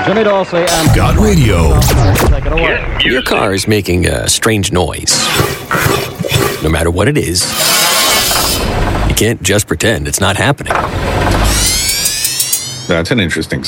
Jimmy Dorsey and Got Radio. Take it away. Your car is making a strange noise. No matter what it is, you can't just pretend it's not happening. That's an interesting